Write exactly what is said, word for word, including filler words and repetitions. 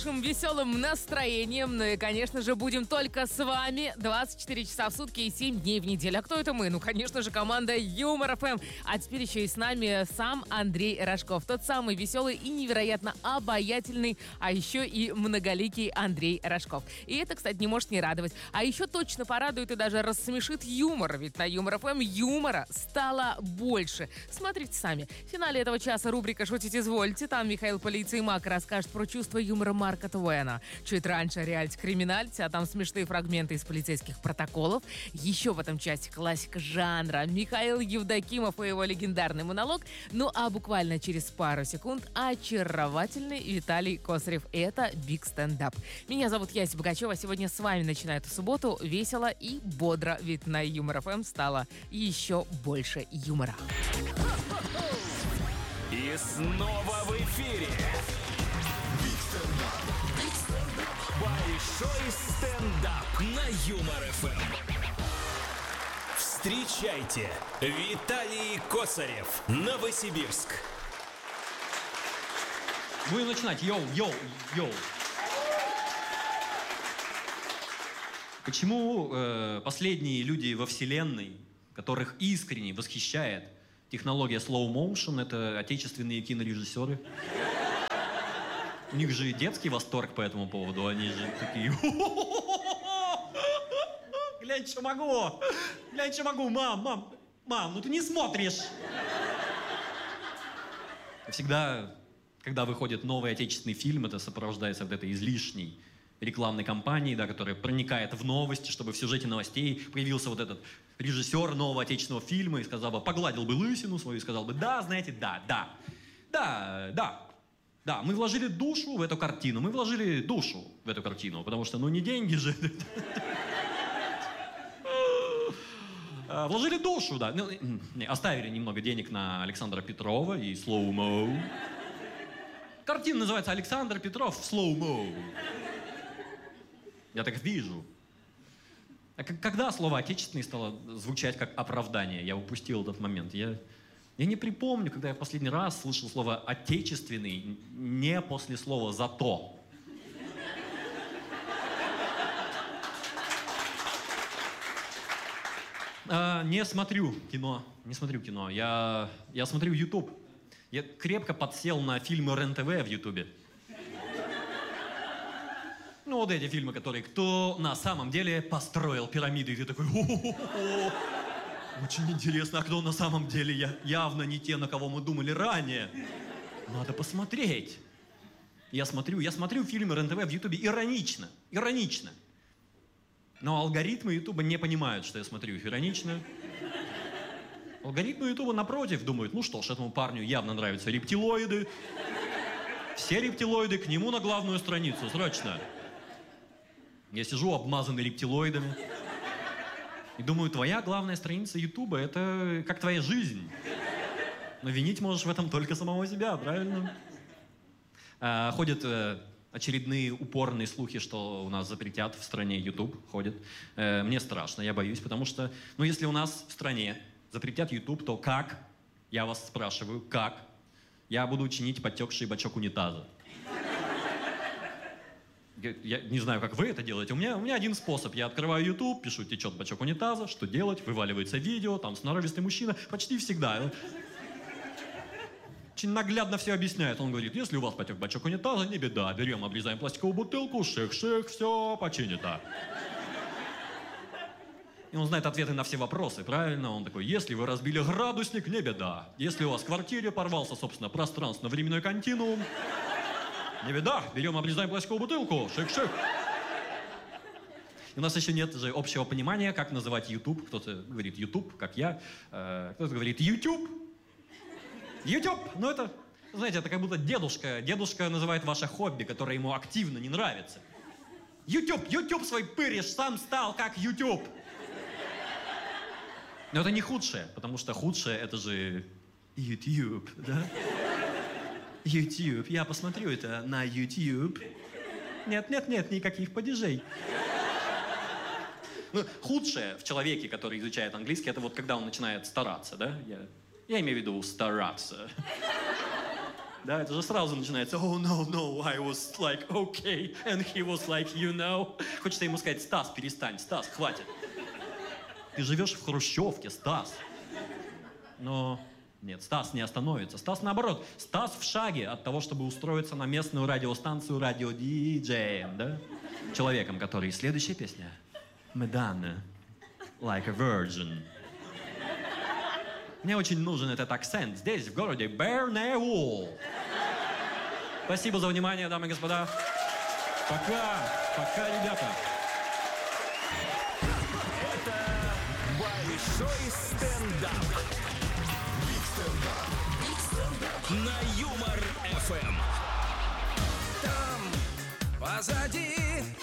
хорошим, веселым настроением. Ну и, конечно же, будем только с вами двадцать четыре часа в сутки и семь дней в неделю. А кто это мы? Ну, конечно же, команда Юмор эф эм. А теперь еще и с нами сам Андрей Рожков. Тот самый веселый и невероятно обаятельный, а еще и многоликий Андрей Рожков. И это, кстати, не может не радовать. А еще точно порадует и даже рассмешит юмор. Ведь на Юмор эф эм юмора стало больше. Смотрите сами. В финале этого часа рубрика «Шутить извольте». Там Михаил Полицеймак расскажет про чувство юмора Марка Твена. Чуть раньше реалити-криминальти, а там смешные фрагменты из полицейских протоколов. Еще в этом части классика жанра. Михаил Евдокимов и его легендарный монолог. Ну а буквально через пару секунд очаровательный Виталий Косарев. Это Биг Стендап. Меня зовут Яся Богачева. Сегодня с вами начинаю эту субботу весело и бодро. Ведь на Юмор эф эм стало еще больше юмора. И снова в эфире большой стендап на Юмор эф эм. Встречайте, Виталий Косарев, Новосибирск. Будем начинать. Йоу, йоу, йоу. Почему э, последние люди во вселенной, которых искренне восхищает технология slow motion, это отечественные кинорежиссеры? У них же детский восторг по этому поводу. Они же такие... Глянь, что могу! Глянь, что могу! Мам, мам! Мам, ну ты не смотришь! Всегда, когда выходит новый отечественный фильм, это сопровождается вот этой излишней рекламной кампанией, да, которая проникает в новости, чтобы в сюжете новостей появился вот этот режиссер нового отечественного фильма и сказал бы, погладил бы лысину свою и сказал бы, да, знаете, да, да, да, да. Да, мы вложили душу в эту картину, мы вложили душу в эту картину, потому что, ну, не деньги же. Вложили душу, да. Оставили немного денег на Александра Петрова и слоумо. Картина называется «Александр Петров в слоумо». Я так вижу. А когда слово «отечественный» стало звучать как оправдание? Я упустил этот момент. Я... Я не припомню, когда я в последний раз слышал слово «отечественный» не после слова «зато». А, не смотрю кино, не смотрю кино. Я, я смотрю YouTube. Я крепко подсел на фильмы РЕН-ТВ в YouTube. Ну, вот эти фильмы, которые «Кто на самом деле построил пирамиды?» И ты такой... «О-о-о-о-о». Очень интересно, а кто на самом деле? Я явно не те, на кого мы думали ранее. Надо посмотреть. Я смотрю, я смотрю фильмы РЕН-ТВ в Ютубе иронично. Иронично. Но алгоритмы Ютуба не понимают, что я смотрю их иронично. Алгоритмы Ютуба, напротив, думают, ну что ж, этому парню явно нравятся рептилоиды. Все рептилоиды к нему на главную страницу, срочно. Я сижу, обмазанный рептилоидами. И думаю, твоя главная страница Ютуба — это как твоя жизнь. Но винить можешь в этом только самого себя, правильно? А, ходят э, очередные упорные слухи, что у нас запретят в стране Ютуб. Ходят. Э, мне страшно, я боюсь, потому что, ну, если у нас в стране запретят Ютуб, то как? Я вас спрашиваю, как? Я буду чинить подтекший бачок унитаза. Я не знаю, как вы это делаете. У меня, у меня один способ. Я открываю YouTube, пишу «течет бачок унитаза», что делать, вываливается видео, там сноровистый мужчина, почти всегда. Очень наглядно все объясняет. Он говорит, если у вас потек бачок унитаза, не беда, берем, обрезаем пластиковую бутылку, ших-ших, все починито. И он знает ответы на все вопросы, правильно? Он такой, если вы разбили градусник, не беда. Если у вас в квартире порвался, собственно, пространственно-временной континуум, не беда, берем, обрезаем пластиковую бутылку, шик-шик. У нас еще нет же общего понимания, как называть YouTube. Кто-то говорит YouTube, как я. Кто-то говорит YouTube. YouTube, ну это, знаете, это как будто дедушка. Дедушка называет ваше хобби, которое ему активно не нравится. YouTube, YouTube свой пыришь, сам стал как YouTube. Но это не худшее, потому что худшее это же YouTube, да? YouTube. Я посмотрю это на YouTube. Нет, нет, нет, никаких падежей. Ну, худшее в человеке, который изучает английский, это вот когда он начинает стараться, да? Я, я имею в виду стараться. Да, это же сразу начинается. Oh, no, no, I was like, okay. And he was like, you know. Хочется ему сказать, Стас, перестань, Стас, хватит. Ты живешь в хрущевке, Стас. Но нет, Стас не остановится. Стас наоборот. Стас в шаге от того, чтобы устроиться на местную радиостанцию радиодиджеем, да? Человеком, который... Следующая песня. Madonna, like a virgin. Мне очень нужен этот акцент здесь, в городе Бернеул. Спасибо за внимание, дамы и господа. Пока, пока, ребята. Это большой стендап. На Юмор эф эм. Там позади